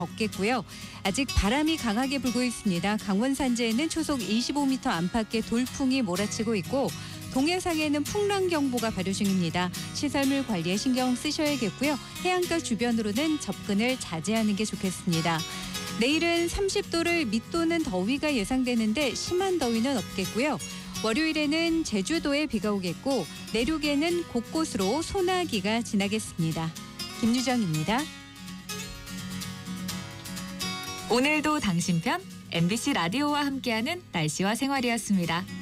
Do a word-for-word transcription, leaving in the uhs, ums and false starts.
없겠고요. 아직 바람이 강하게 불고 있습니다. 강원 산지에는 초속 이십오 미터 안팎의 돌풍이 몰아치고 있고 동해상에는 풍랑경보가 발효 중입니다. 시설물 관리에 신경 쓰셔야겠고요. 해안가 주변으로는 접근을 자제하는 게 좋겠습니다. 내일은 삼십 도를 밑도는 더위가 예상되는데 심한 더위는 없겠고요. 월요일에는 제주도에 비가 오겠고 내륙에는 곳곳으로 소나기가 지나겠습니다. 김유정입니다. 오늘도 당신 편 엠비씨 라디오와 함께하는 날씨와 생활이었습니다.